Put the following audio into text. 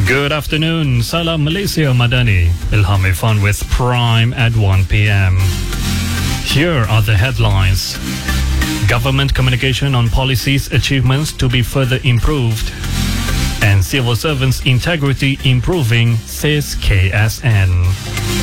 Good afternoon. Salam Malaysia Madani. Ilham Irfan with Prime at 1 p.m. Here are the headlines. Government communication on policies achievements to be further improved. And civil servants' integrity improving, says KSN.